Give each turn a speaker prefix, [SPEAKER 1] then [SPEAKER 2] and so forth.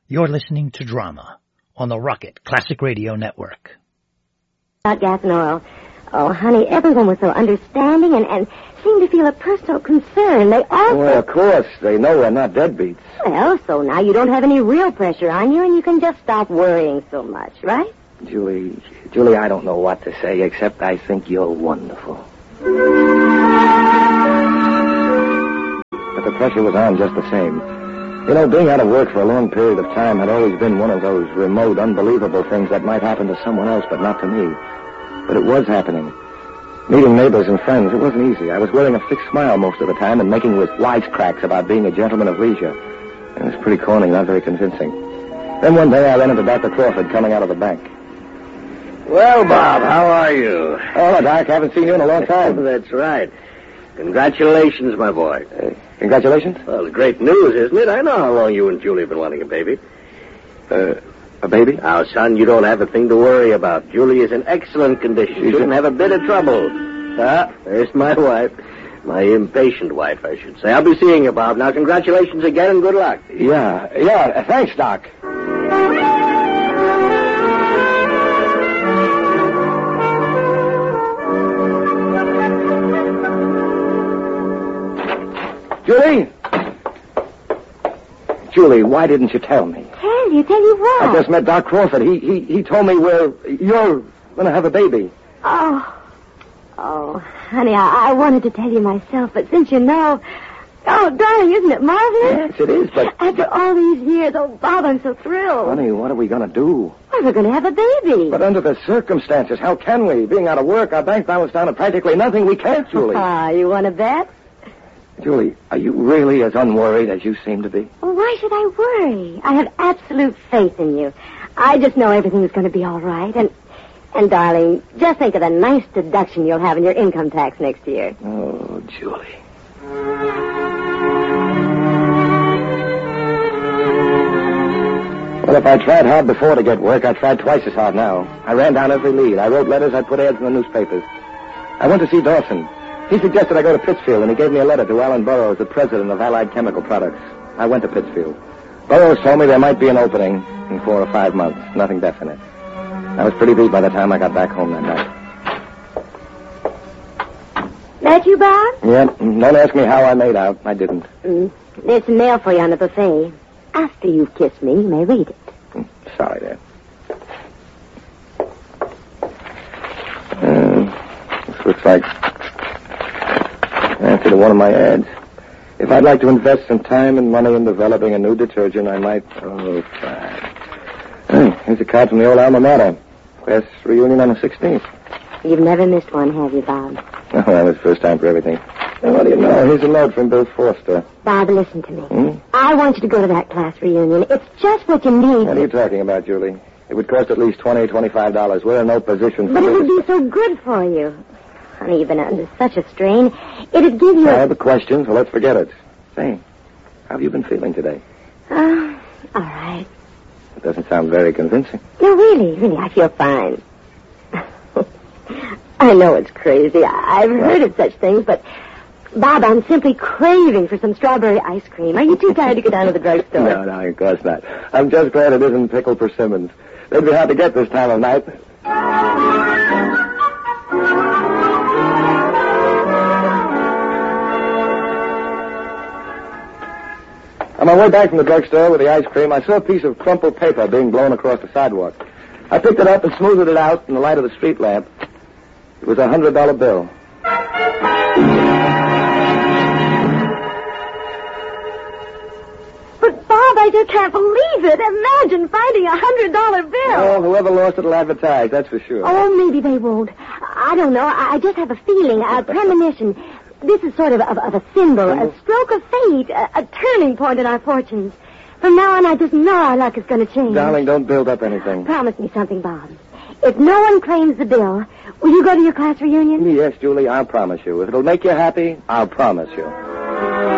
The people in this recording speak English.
[SPEAKER 1] You're listening to Drama on the Rocket Classic Radio Network.
[SPEAKER 2] About gas and oil. Oh, honey, everyone was so understanding and seemed to feel a personal concern. They also...
[SPEAKER 3] Well, of course. They know we're not deadbeats.
[SPEAKER 2] Well, so now you don't have any real pressure on you, and you can just stop worrying so much, right?
[SPEAKER 3] Julie, I don't know what to say, except I think you're wonderful. But the pressure was on just the same. You know, being out of work for a long period of time had always been one of those remote, unbelievable things that might happen to someone else, but not to me. But it was happening. Meeting neighbors and friends, it wasn't easy. I was wearing a fixed smile most of the time and making with wisecracks about being a gentleman of leisure. It was pretty corny, not very convincing. Then one day I ran into Dr. Crawford coming out of the bank.
[SPEAKER 4] Well, Bob, how are you?
[SPEAKER 3] Oh, Doc, haven't seen you in a long time.
[SPEAKER 4] That's right. Congratulations, my boy.
[SPEAKER 3] Congratulations?
[SPEAKER 4] Well, great news, isn't it? I know how long you and Julie have been wanting a baby.
[SPEAKER 3] A baby?
[SPEAKER 4] Now, son, you don't have a thing to worry about. Julie is in excellent condition. She shouldn't have a bit of trouble. There's my wife. My impatient wife, I should say. I'll be seeing you, Bob. Now, congratulations again and good luck.
[SPEAKER 3] Yeah. Thanks, Doc. Julie, why didn't you tell me?
[SPEAKER 2] Tell you what?
[SPEAKER 3] I just met Doc Crawford. He told me you're going to have a baby.
[SPEAKER 2] Oh, honey, I wanted to tell you myself, but since you know... Oh, darling, isn't it marvelous?
[SPEAKER 3] Yes, it is, but...
[SPEAKER 2] After all these years, oh, Bob, I'm so thrilled.
[SPEAKER 3] Honey, what are we going to do?
[SPEAKER 2] Well, we're going to have a baby.
[SPEAKER 3] But under the circumstances, how can we? Being out of work, our bank balance down to practically nothing. We can't, Julie.
[SPEAKER 2] You want to bet?
[SPEAKER 3] Julie, are you really as unworried as you seem to be?
[SPEAKER 2] Well, why should I worry? I have absolute faith in you. I just know everything's going to be all right. And darling, just think of the nice deduction you'll have in your income tax next year.
[SPEAKER 3] Oh, Julie. Well, if I tried hard before to get work, I tried twice as hard now. I ran down every lead. I wrote letters. I put ads in the newspapers. I went to see Dawson. He suggested I go to Pittsfield, and he gave me a letter to Alan Burroughs, the president of Allied Chemical Products. I went to Pittsfield. Burroughs told me there might be an opening in 4 or 5 months. Nothing definite. I was pretty beat by the time I got back home that night.
[SPEAKER 2] That you, Bob?
[SPEAKER 3] Yep. Don't ask me how I made out. I didn't.
[SPEAKER 2] There's some mail for you on the buffet. After you've kissed me, you may read it.
[SPEAKER 3] Sorry, Dad. This looks like answer to one of my ads. If I'd like to invest some time and money in developing a new detergent, I might... Oh, fine. Here's a card from the old alma mater. Class reunion on the 16th.
[SPEAKER 2] You've never missed one, have you, Bob?
[SPEAKER 3] Oh, that was first time for everything. Now, what do you know? Here's a note from Bill Forster.
[SPEAKER 2] Bob, listen to me. I want you to go to that class reunion. It's just what you need.
[SPEAKER 3] What are you talking about, Julie? It would cost at least $20, $25. We're in no position for
[SPEAKER 2] But it would be so good for you. Honey, you've been under such a strain. It'd give you...
[SPEAKER 3] I have a question, so let's forget it. Say, how have you been feeling today?
[SPEAKER 2] All right.
[SPEAKER 3] It doesn't sound very convincing.
[SPEAKER 2] No, really, I feel fine. I know it's crazy. I've heard of such things, but... Bob, I'm simply craving for some strawberry ice cream. Are you too tired to go down to the drugstore?
[SPEAKER 3] No, of course not. I'm just glad it isn't pickled persimmons. They'd be hard to get this time of night. On my way back from the drugstore with the ice cream, I saw a piece of crumpled paper being blown across the sidewalk. I picked it up and smoothed it out in the light of the street lamp. It was a $100 bill.
[SPEAKER 2] But, Bob, I just can't believe it. Imagine finding a $100 bill.
[SPEAKER 3] Well, whoever lost it will advertise, that's for sure.
[SPEAKER 2] Oh, maybe they won't. I don't know. I just have a feeling, a premonition. This is sort of a symbol, a stroke of fate, a turning point in our fortunes. From now on, I just know our luck is going to change.
[SPEAKER 3] Darling, don't build up anything.
[SPEAKER 2] Promise me something, Bob. If no one claims the bill, will you go to your class reunion?
[SPEAKER 3] Yes, Julie, I'll promise you. If it'll make you happy, I'll promise you.